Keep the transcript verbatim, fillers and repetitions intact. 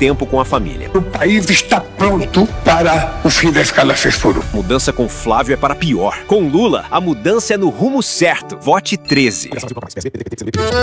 tempo com a família. O país está pronto para o fim da escala seis por um. Mudança com Flávio é para pior. Com Lula, a mudança é no rumo certo. Vote treze.